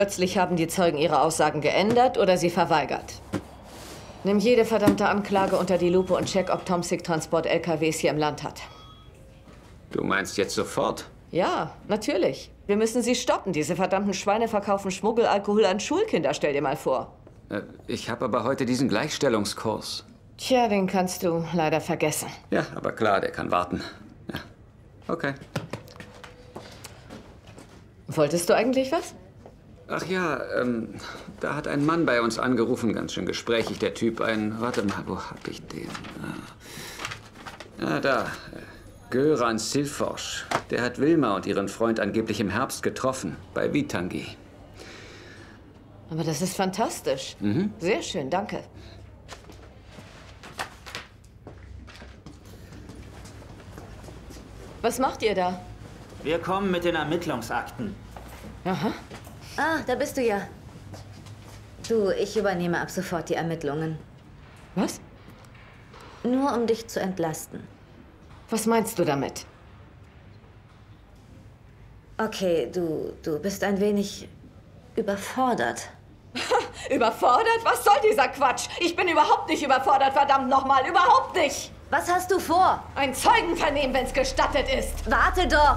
Plötzlich haben die Zeugen ihre Aussagen geändert oder sie verweigert. Nimm jede verdammte Anklage unter die Lupe und check, ob Tom Sick Transport LKWs hier im Land hat. Du meinst jetzt sofort? Ja, natürlich. Wir müssen sie stoppen. Diese verdammten Schweine verkaufen Schmuggelalkohol an Schulkinder, stell dir mal vor. Ich habe aber heute diesen Gleichstellungskurs. Tja, den kannst du leider vergessen. Ja, aber klar, der kann warten. Ja, okay. Wolltest du eigentlich was? Ach ja, da hat ein Mann bei uns angerufen, ganz schön gesprächig, der Typ. Warte mal, wo hab ich den? Da. Göran Silforsch. Der hat Wilma und ihren Freund angeblich im Herbst getroffen, bei Vitangi. Aber das ist fantastisch. Sehr schön, danke. Was macht ihr da? Wir kommen mit den Ermittlungsakten. Aha. Ah, da bist du ja. Du, ich übernehme ab sofort die Ermittlungen. Was? Nur um dich zu entlasten. Was meinst du damit? Okay, du bist ein wenig überfordert. Überfordert? Was soll dieser Quatsch? Ich bin überhaupt nicht überfordert, verdammt nochmal, überhaupt nicht! Was hast du vor? Ein Zeugenvernehmen, wenn's gestattet ist. Warte doch!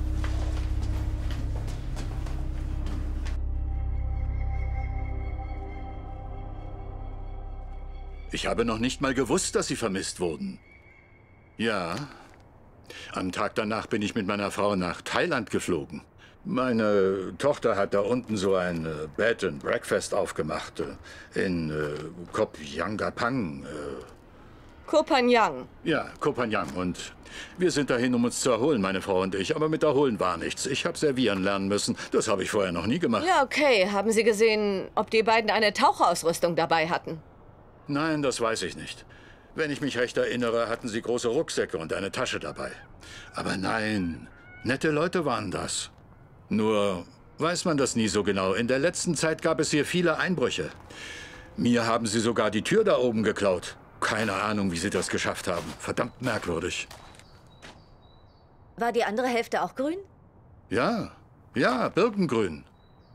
Ich habe noch nicht mal gewusst, dass Sie vermisst wurden. Ja. Am Tag danach bin ich mit meiner Frau nach Thailand geflogen. Meine Tochter hat da unten so ein Bed and Breakfast aufgemacht. In Koh Phangan. Koh Phangan. Ja, Koh Phangan. Und wir sind dahin, um uns zu erholen, meine Frau und ich. Aber mit Erholen war nichts. Ich habe servieren lernen müssen. Das habe ich vorher noch nie gemacht. Ja, okay. Haben Sie gesehen, ob die beiden eine Taucherausrüstung dabei hatten? Nein, das weiß ich nicht. Wenn ich mich recht erinnere, hatten sie große Rucksäcke und eine Tasche dabei. Aber nein, nette Leute waren das. Nur weiß man das nie so genau. In der letzten Zeit gab es hier viele Einbrüche. Mir haben sie sogar die Tür da oben geklaut. Keine Ahnung, wie sie das geschafft haben. Verdammt merkwürdig. War die andere Hälfte auch grün? Ja, birkengrün.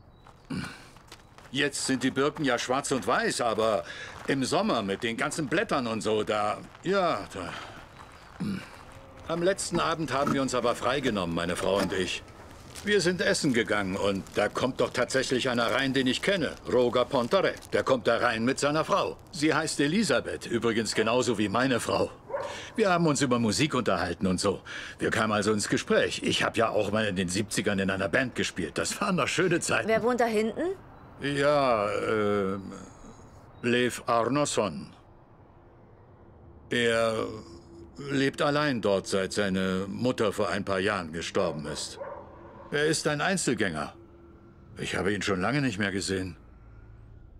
Jetzt sind die Birken ja schwarz und weiß, aber im Sommer mit den ganzen Blättern und so, Am letzten Abend haben wir uns aber freigenommen, meine Frau und ich. Wir sind essen gegangen und da kommt doch tatsächlich einer rein, den ich kenne. Roger Pontare. Der kommt da rein mit seiner Frau. Sie heißt Elisabeth, übrigens genauso wie meine Frau. Wir haben uns über Musik unterhalten und so. Wir kamen also ins Gespräch. Ich habe ja auch mal in den 70ern in einer Band gespielt. Das waren noch schöne Zeiten. Wer wohnt da hinten? Ja, Lev Arnoson. Er lebt allein dort, seit seine Mutter vor ein paar Jahren gestorben ist. Er ist ein Einzelgänger. Ich habe ihn schon lange nicht mehr gesehen.